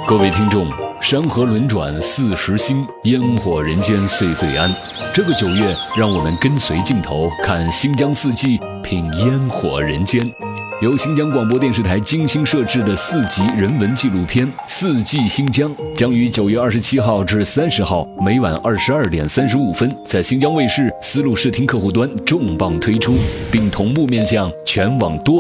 各位听众，山河轮转40星，烟火人间岁岁安。这个9月，让我们跟随镜头看新疆四季，品烟火人间。由新疆广播电视台精心摄制的4集人文纪录片《四季新疆》将于9月27号至30号每晚22点35分在新疆卫视丝路视听客户端重磅推出，并同步面向全网多